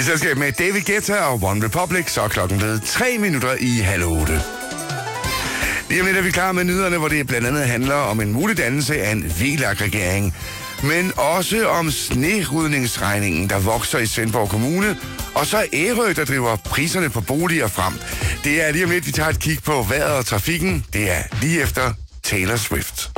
I selskab med David Guetta og One Republic, så er klokken blevet 7:03. Lige om lidt er vi klar med nyhederne, hvor det blandt andet handler om en mulig dannelse af en VLAK-regering, men også om snerydningsregningen, der vokser i Svendborg Kommune, og så Ærø, der driver priserne på boliger frem. Det er lige om lidt, vi tager et kig på vejret og trafikken. Det er lige efter Taylor Swift.